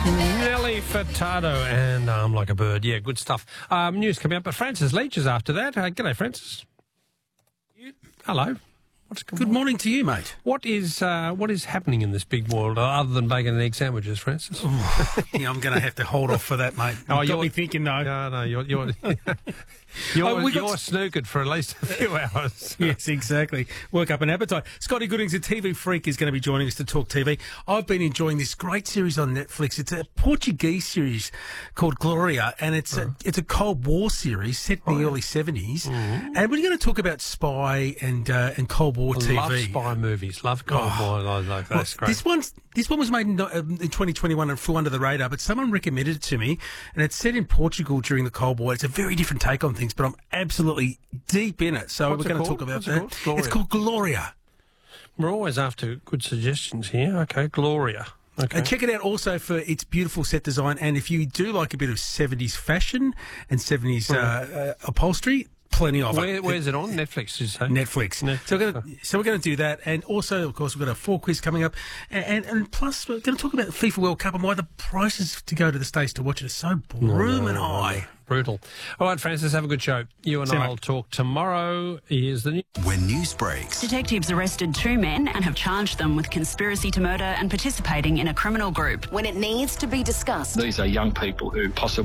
Nelly Furtado and I'm Like a Bird. Yeah, good stuff. News coming up, but Francis Leach is after that. G'day, Francis. Hello. Good morning to you, mate. What is happening in this big world other than bacon and egg sandwiches, Francis? Yeah, I'm going to have to hold off for that, mate. Oh, You're thinking no. No, you're snookered for at least a few hours. Yes, exactly. Work up an appetite. Scotty Goodings, a TV freak, is going to be joining us to talk TV. I've been enjoying this great series on Netflix. It's a Portuguese series called Gloria, and it's a Cold War series set in the early 70s. Mm-hmm. And we're going to talk about spy and Cold War TV. Love spy movies. Love Cold War. That's great. This one was made in 2021 and flew under the radar, but someone recommended it to me, and it's set in Portugal during the Cold War. It's a very different take on things, but I'm absolutely deep in it. So we're going to talk about that. It's called Gloria. We're always after good suggestions here. Okay, Gloria. Okay. And check it out also for its beautiful set design. And if you do like a bit of 70s fashion and 70s upholstery, plenty of it. Where's it on? Netflix, you say? Netflix. So we're going to do that. And also, of course, we've got a 4 quiz coming up. And plus, we're going to talk about the FIFA World Cup and why the prices to go to the States to watch it are so blooming high. Brutal. All right, Francis, have a good show. You and I will talk tomorrow. Here's the news. When news breaks. Detectives arrested 2 men and have charged them with conspiracy to murder and participating in a criminal group. When it needs to be discussed. These are young people who possibly